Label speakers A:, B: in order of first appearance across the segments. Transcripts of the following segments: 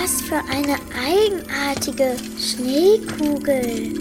A: Was für eine eigenartige Schneekugel.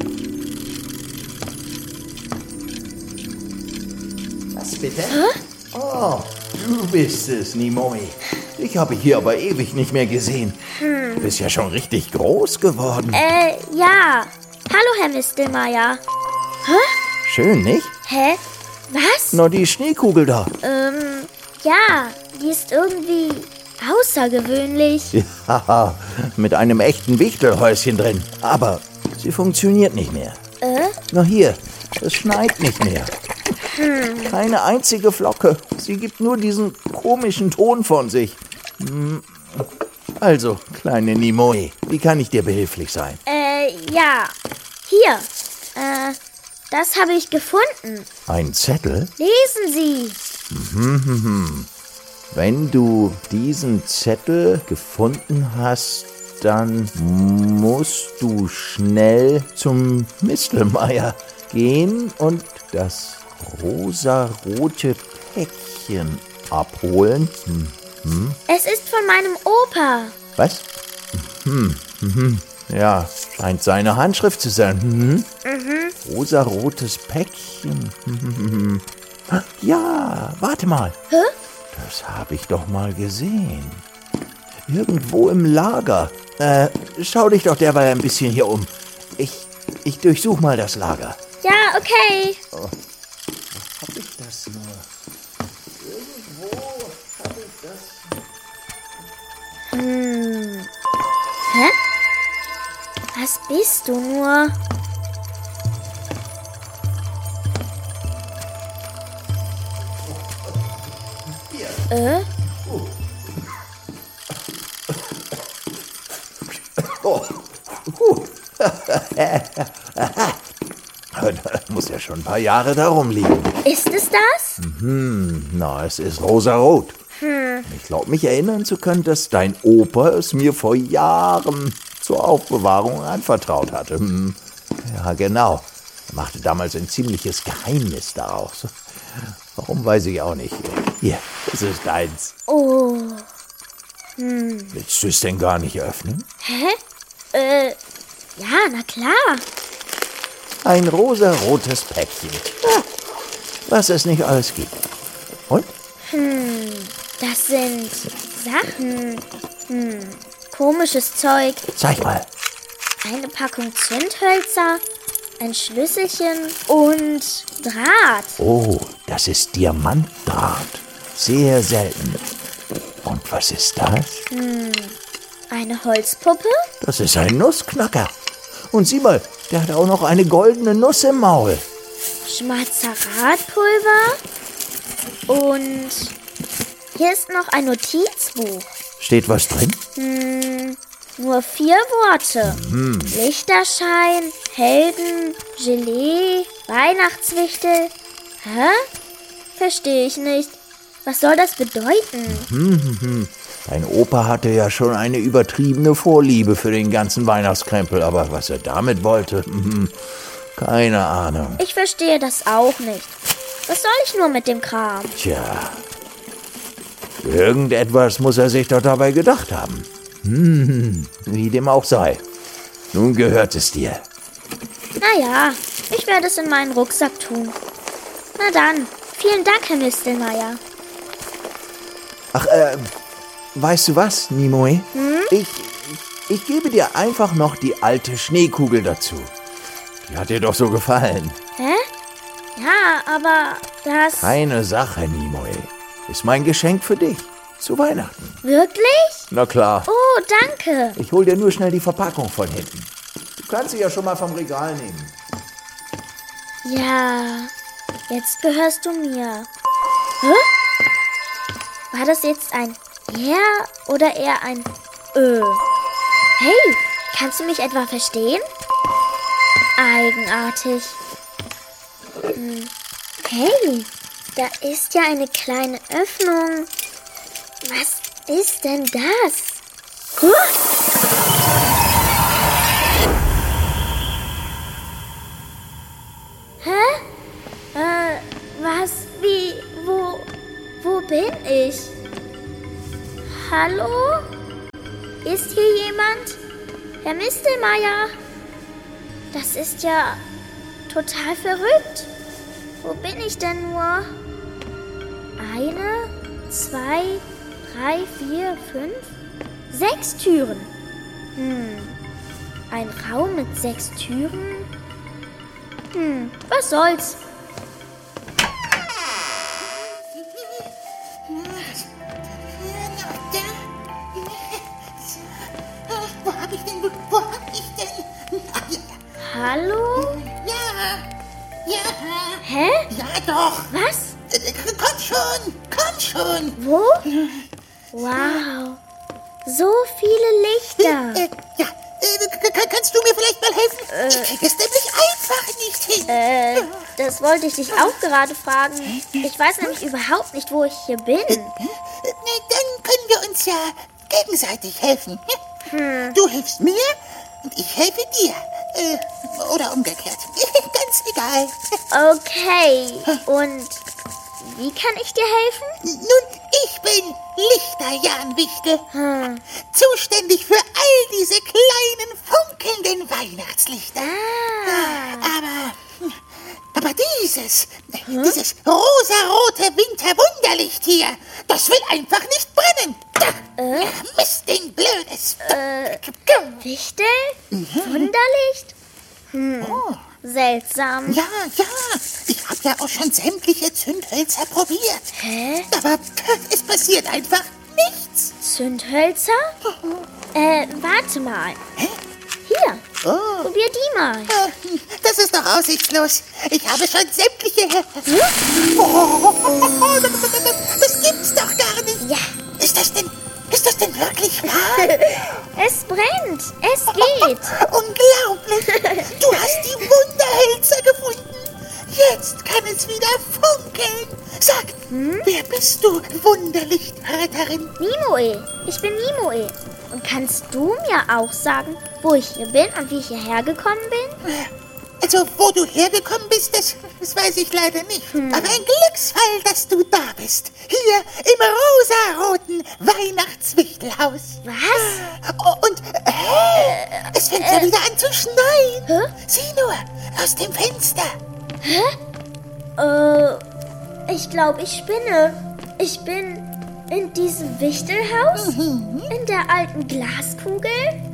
B: Was bitte? Hä? Oh, du bist es, Nimoy. Ich habe hier aber ewig nicht mehr gesehen. Du bist ja schon richtig groß geworden.
A: Ja. Hallo, Herr Mistelmeier. Hä?
B: Schön, nicht?
A: Hä? Was?
B: Na, die Schneekugel da.
A: Ja, die ist irgendwie außergewöhnlich.
B: Ja, mit einem echten Wichtelhäuschen drin. Aber sie funktioniert nicht mehr. Na hier, es schneit nicht mehr. Keine einzige Flocke. Sie gibt nur diesen komischen Ton von sich. Also, kleine Nimoy, wie kann ich dir behilflich sein?
A: Ja. Hier. Das habe ich gefunden.
B: Ein Zettel?
A: Lesen Sie.
B: Wenn du diesen Zettel gefunden hast, dann musst du schnell zum Mistelmeier gehen und das rosarote Päckchen abholen.
A: Es ist von meinem Opa.
B: Was? Ja, scheint seine Handschrift zu sein. Rosarotes Päckchen. Ja, warte mal.
A: Hä?
B: Das habe ich doch mal gesehen. Irgendwo im Lager. Schau dich doch derweil ein bisschen hier um. Ich durchsuche mal das Lager.
A: Ja, okay.
B: Hab ich das nur? Irgendwo habe ich das.
A: Hä? Was bist du nur?
B: Das muss ja schon ein paar Jahre darum liegen.
A: Ist es das?
B: Na, es ist rosarot. Ich glaube, mich erinnern zu können, dass dein Opa es mir vor Jahren zur Aufbewahrung anvertraut hatte. Ja, genau. Er machte damals ein ziemliches Geheimnis daraus. Warum, weiß ich auch nicht. Hier, das ist deins.
A: Oh.
B: Willst du es denn gar nicht öffnen?
A: Hä? Ja, na klar.
B: Ein rosarotes Päckchen. Ja, was es nicht alles gibt. Und?
A: Das sind Sachen. Komisches Zeug.
B: Zeig mal.
A: Eine Packung Zündhölzer, ein Schlüsselchen und Draht.
B: Oh, das ist Diamantdraht. Sehr selten. Und was ist das?
A: Eine Holzpuppe?
B: Das ist ein Nussknacker. Und sieh mal, der hat auch noch eine goldene Nuss im Maul.
A: Schmalzerratpulver. Und hier ist noch ein Notizbuch.
B: Steht was drin?
A: Nur 4 Worte. Lichterschein, Helden, Gelee, Weihnachtswichtel. Hä? Verstehe ich nicht. Was soll das bedeuten?
B: Dein Opa hatte ja schon eine übertriebene Vorliebe für den ganzen Weihnachtskrempel, aber was er damit wollte, keine Ahnung.
A: Ich verstehe das auch nicht. Was soll ich nur mit dem Kram?
B: Tja, irgendetwas muss er sich doch dabei gedacht haben. Wie dem auch sei. Nun gehört es dir.
A: Naja, ich werde es in meinen Rucksack tun. Na dann, vielen Dank, Herr Mistelmeier.
B: Ach, weißt du was, Nimoy? Ich gebe dir einfach noch die alte Schneekugel dazu. Die hat dir doch so gefallen.
A: Hä? Ja, aber das...
B: Keine Sache, Nimoy. Ist mein Geschenk für dich. Zu Weihnachten.
A: Wirklich?
B: Na klar.
A: Oh, danke.
B: Ich hol dir nur schnell die Verpackung von hinten. Du kannst sie ja schon mal vom Regal nehmen.
A: Ja, jetzt gehörst du mir. Hä? War das jetzt ein Ja oder eher ein Hey, kannst du mich etwa verstehen? Eigenartig. Hey, da ist ja eine kleine Öffnung. Was ist denn das? Hä? Was? Wie? Wo bin ich? Hallo? Ist hier jemand? Herr Mistelmeier? Das ist ja total verrückt. Wo bin ich denn nur? 1, 2, 3, 4, 5, 6 Türen. Ein Raum mit 6 Türen? Was soll's?
C: Wo hab ich denn?
A: Hallo?
C: Ja.
A: Hä?
C: Ja, doch.
A: Was?
C: Komm schon.
A: Wo? Wow. So viele Lichter.
C: Kannst du mir vielleicht mal helfen? Ich krieg es nämlich einfach nicht hin.
A: Das wollte ich dich auch gerade fragen. Ich weiß nämlich überhaupt nicht, wo ich hier bin.
C: Dann können wir uns ja gegenseitig helfen. Du hilfst mir und ich helfe dir. Oder umgekehrt. Ganz egal.
A: Okay. Und wie kann ich dir helfen?
C: Nun, ich bin Lichterjan Wichtel. Zuständig für all diese kleinen, funkelnden Weihnachtslichter. Aber dieses rosarote Winterwunderlicht hier, das will einfach nicht brennen. Mistding, blödes.
A: Wichtel? Wunderlicht? Seltsam.
C: Ja, ich habe ja auch schon sämtliche Zündhölzer probiert.
A: Hä?
C: Aber es passiert einfach nichts.
A: Zündhölzer? Warte mal. Hier, probier die mal.
C: Das ist doch aussichtslos. Ich habe schon sämtliche... Das gibt's doch gar nicht.
A: Ja.
C: Ist das denn wirklich wahr?
A: Es brennt. Es geht.
C: Unglaublich. Du hast die Wunderhölzer gefunden. Jetzt kann es wieder funkeln. Sag, wer bist du, Wunderlichtretterin?
A: Nimoe. Ich bin Nimoe. Und kannst du mir auch sagen, wo ich hier bin und wie ich hierher gekommen bin?
C: Also, wo du hergekommen bist, das weiß ich leider nicht. Aber ein Glücksfall, dass du da bist. Hier im rosaroten Weihnachtswichtelhaus.
A: Was?
C: Und es fängt ja wieder an zu schneien.
A: Hä?
C: Sieh nur, aus dem Fenster.
A: Ich glaube, ich spinne. Ich bin in diesem Wichtelhaus? In der alten Glaskugel?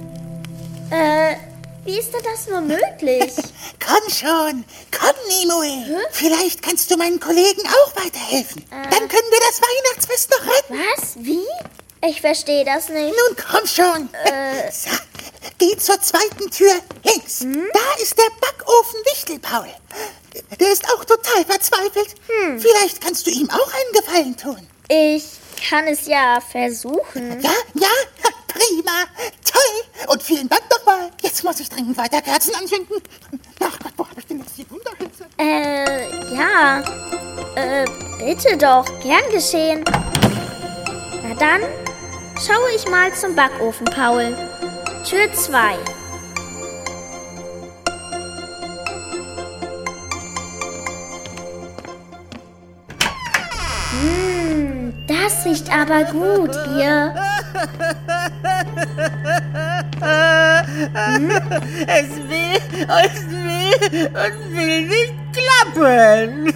A: Wie ist denn das nur möglich?
C: Komm schon, komm, Nimoe. Vielleicht kannst du meinen Kollegen auch weiterhelfen. Dann können wir das Weihnachtsfest noch retten.
A: Was? Wie? Ich verstehe das nicht.
C: Nun komm schon. So, geh zur zweiten Tür links. Da ist der Backofen Wichtelpaul. Der ist auch total verzweifelt. Vielleicht kannst du ihm auch einen Gefallen tun.
A: Ich kann es ja versuchen.
C: Ja, prima, toll. Und vielen Dank nochmal. Jetzt muss ich dringend weiter Kerzen anzünden. Ach Gott, wo habe ich denn jetzt die Wunderhölzer?
A: Ja. Bitte doch. Gern geschehen. Na dann, schaue ich mal zum Backofen, Paul. Tür 2. Das riecht aber gut hier.
D: Es will nicht klappen.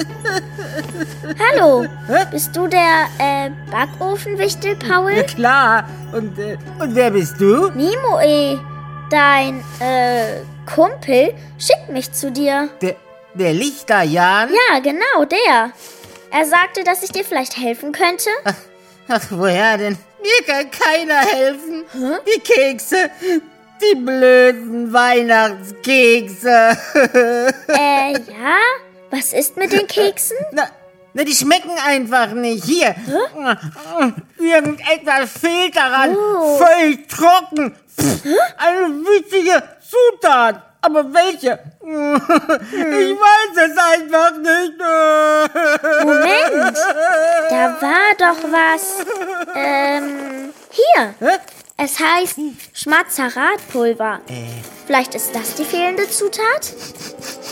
A: Hallo, bist du der Backofenwichtel, Paul?
D: Klar. Und wer bist du?
A: Nimoe, dein Kumpel schickt mich zu dir.
D: Der Lichterjan?
A: Ja, genau, der. Er sagte, dass ich dir vielleicht helfen könnte.
D: Ach, woher denn? Mir kann keiner helfen. Die Kekse, die blöden Weihnachtskekse.
A: Ja? Was ist mit den Keksen?
D: Na, die schmecken einfach nicht. Hier. Irgendetwas fehlt daran. Völlig trocken. Eine wichtige Zutat. Aber welche? Ich weiß es einfach nicht.
A: Moment, da war doch was. Hier. Es heißt Schmazaratpulver. Vielleicht ist das die fehlende Zutat?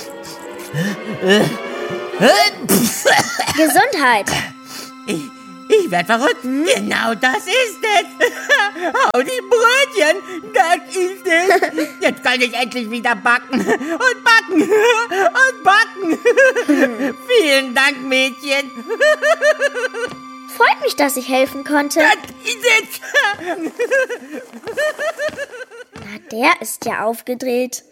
A: Gesundheit.
D: Ich werd verrückt. Genau das ist es. Hau die Brötchen, das ist es. Jetzt kann ich endlich wieder backen. Und backen. Und backen. Vielen Dank, Mädchen.
A: Freut mich, dass ich helfen konnte.
D: Das ist es.
A: Na, der ist ja aufgedreht.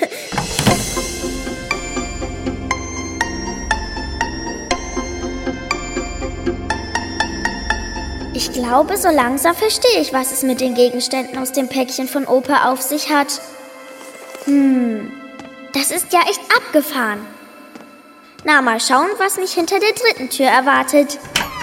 A: Ich glaube, so langsam verstehe ich, was es mit den Gegenständen aus dem Päckchen von Opa auf sich hat. Das ist ja echt abgefahren. Na, mal schauen, was mich hinter der dritten Tür erwartet.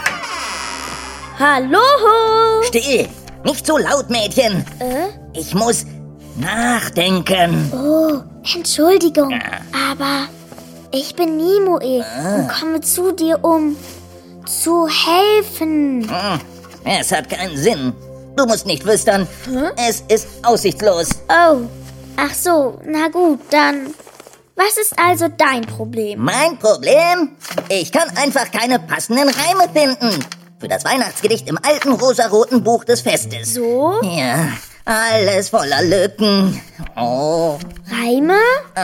A: Hallo!
E: Still! Nicht so laut, Mädchen! Ich muss nachdenken.
A: Oh, Entschuldigung, aber ich bin Nimue und komme zu dir, um zu helfen.
E: Es hat keinen Sinn. Du musst nicht flüstern. Es ist aussichtslos.
A: Oh, ach so, na gut, dann... Was ist also dein Problem?
E: Mein Problem? Ich kann einfach keine passenden Reime finden. Für das Weihnachtsgedicht im alten rosaroten Buch des Festes.
A: So?
E: Ja, alles voller Lücken. Oh.
A: Reime?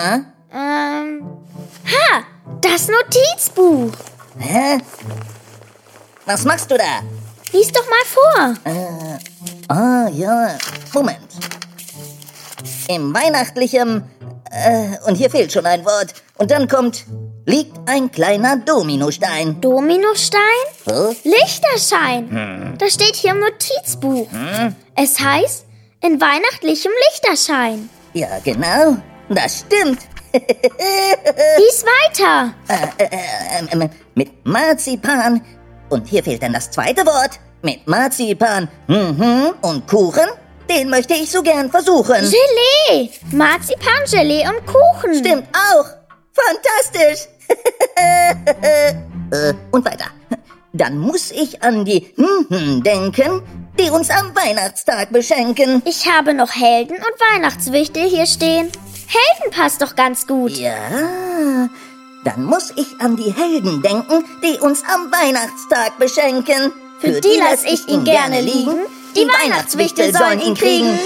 A: Das Notizbuch.
E: Hä? Was machst du da?
A: Lies doch mal vor.
E: Ja, Moment. Im weihnachtlichen... und hier fehlt schon ein Wort. Und dann kommt... liegt ein kleiner Dominostein.
A: Dominostein?
E: Oh?
A: Lichterschein. Das steht hier im Notizbuch. Es heißt, in weihnachtlichem Lichterschein.
E: Ja, genau. Das stimmt.
A: Lies weiter.
E: Mit Marzipan. Und hier fehlt dann das zweite Wort. Mit Marzipan. Und Kuchen? Den möchte ich so gern versuchen.
A: Gelee. Marzipan, Gelee und Kuchen.
E: Stimmt auch. Fantastisch. Und weiter. Dann muss ich an die denken, die uns am Weihnachtstag beschenken.
A: Ich habe noch Helden und Weihnachtswichtel hier stehen. Helden passt doch ganz gut.
E: Ja, dann muss ich an die Helden denken, die uns am Weihnachtstag beschenken.
A: Für die lass ich ihn gerne liegen. Die Weihnachtswichtel sollen ihn kriegen.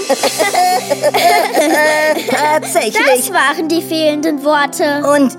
E: Tatsächlich.
A: Das waren die fehlenden Worte.
E: Und,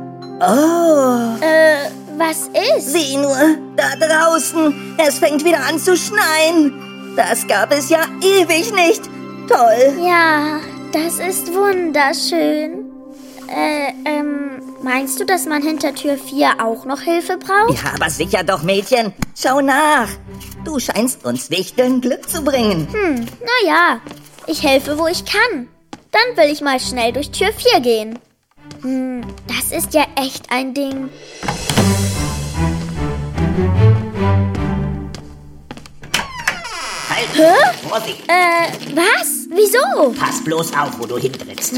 A: Was ist?
E: sieh nur, da draußen, es fängt wieder an zu schneien. Das gab es ja ewig nicht. Toll.
A: Ja, das ist wunderschön. Meinst du, dass man hinter Tür 4 auch noch Hilfe braucht?
E: Ja, aber sicher doch, Mädchen. Schau nach. Du scheinst uns Wichteln Glück zu bringen.
A: Naja, ich helfe, wo ich kann. Dann will ich mal schnell durch Tür 4 gehen. Das ist ja echt ein Ding.
F: Halt! Vorsicht!
A: Was? Wieso?
F: Pass bloß auf, wo du hintrittst.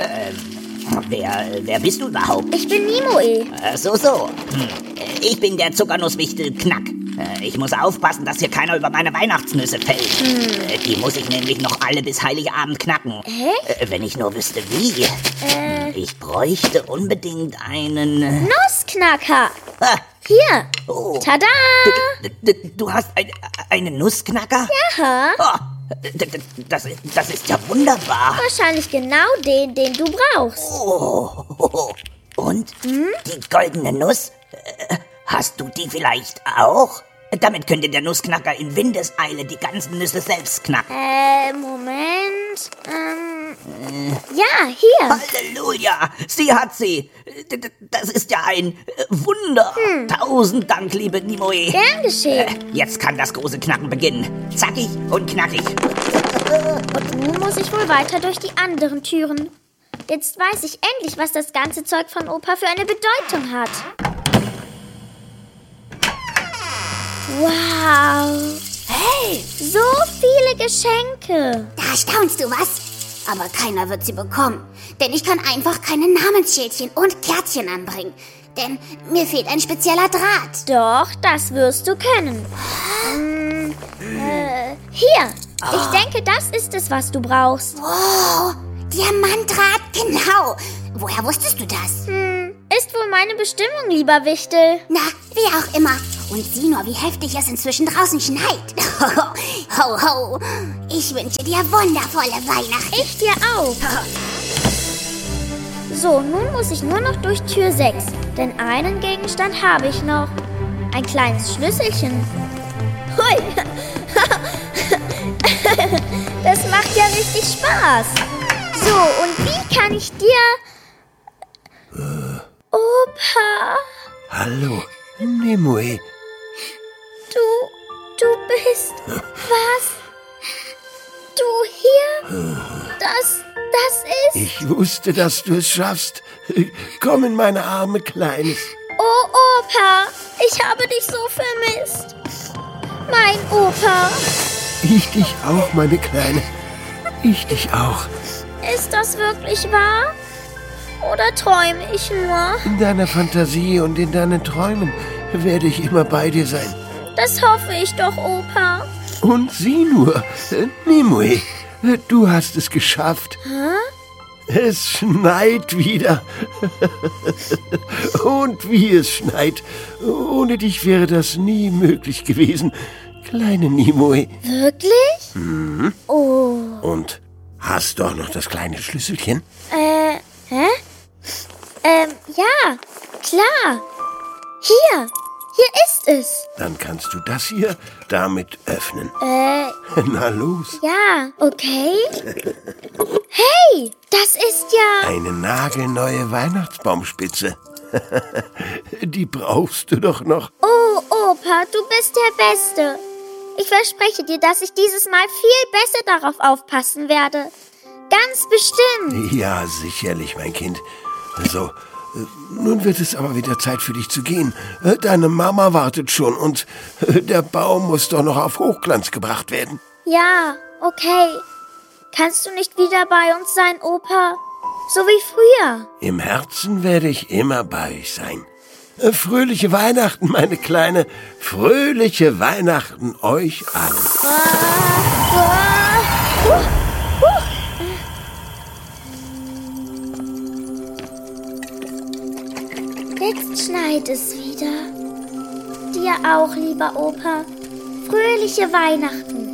F: Wer bist du überhaupt?
A: Ich bin Nimue.
F: So. Ich bin der Zuckernusswichtel Knack. Ich muss aufpassen, dass hier keiner über meine Weihnachtsnüsse fällt. Die muss ich nämlich noch alle bis Heiligabend knacken. Wenn ich nur wüsste, wie. Ich bräuchte unbedingt einen...
A: Nussknacker.
F: Ah,
A: Hier.
F: oh.
A: Tada.
F: Du hast einen Nussknacker?
A: Aha.
F: Oh, das ist ja wunderbar.
A: Wahrscheinlich genau den du brauchst.
F: Oh. Und? Die goldene Nuss? Hast du die vielleicht auch? Damit könnte der Nussknacker in Windeseile die ganzen Nüsse selbst knacken.
A: Moment. Ja, hier.
F: Halleluja! Sie hat sie! Das ist ja ein Wunder! 1000 Dank, liebe Nimue!
A: Gern geschehen.
F: Jetzt kann das große Knacken beginnen. Zackig und knackig.
A: Und nun muss ich wohl weiter durch die anderen Türen. Jetzt weiß ich endlich, was das ganze Zeug von Opa für eine Bedeutung hat. Wow.
G: Hey,
A: So viele Geschenke.
G: da staunst du was? Aber keiner wird sie bekommen, denn ich kann einfach keine Namensschildchen und Kärtchen anbringen. Denn mir fehlt ein spezieller Draht.
A: Doch, das wirst du können. Hier. Ich denke, das ist es, was du brauchst.
G: Wow, Diamantdraht, genau. Woher wusstest du das?
A: Ist wohl meine Bestimmung, lieber Wichtel.
G: Na, wie auch immer. Und sieh nur, wie heftig es inzwischen draußen schneit. Ho, ho. Ich wünsche dir wundervolle Weihnachten.
A: Ich dir auch. So, nun muss ich nur noch durch Tür 6. Denn einen Gegenstand habe ich noch. Ein kleines Schlüsselchen. Hui. Das macht ja richtig Spaß. So, und wie kann ich dir... Opa,
H: Hallo, Nimue.
A: du bist... Was? Du hier? Das ist...
H: Ich wusste, dass du es schaffst. Komm in meine Arme, Kleines.
A: Oh, Opa, ich habe dich so vermisst. Mein Opa.
H: Ich dich auch, meine Kleine. Ich dich auch.
A: Ist das wirklich wahr? Oder träume ich nur?
H: In deiner Fantasie und in deinen Träumen werde ich immer bei dir sein.
A: Das hoffe ich doch, Opa.
H: Und sieh nur, Nimue, du hast es geschafft. Es schneit wieder. Und wie es schneit. Ohne dich wäre das nie möglich gewesen, kleine Nimue.
A: Wirklich?
H: Mhm.
A: Oh.
H: Und hast du auch noch das kleine Schlüsselchen?
A: Hä? Ja, klar. Hier ist es.
H: Dann kannst du das hier damit öffnen. Na los.
A: Ja, okay. Hey, das ist ja...
H: Eine nagelneue Weihnachtsbaumspitze. Die brauchst du doch noch.
A: Oh, Opa, du bist der Beste. Ich verspreche dir, dass ich dieses Mal viel besser darauf aufpassen werde. Ganz bestimmt.
H: Ja, sicherlich, mein Kind. So, nun wird es aber wieder Zeit für dich zu gehen. Deine Mama wartet schon und der Baum muss doch noch auf Hochglanz gebracht werden.
A: Ja, okay. Kannst du nicht wieder bei uns sein, Opa? So wie früher.
H: Im Herzen werde ich immer bei euch sein. Fröhliche Weihnachten, meine Kleine. Fröhliche Weihnachten euch allen.
A: Jetzt schneit es wieder. Dir auch, lieber Opa. Fröhliche Weihnachten.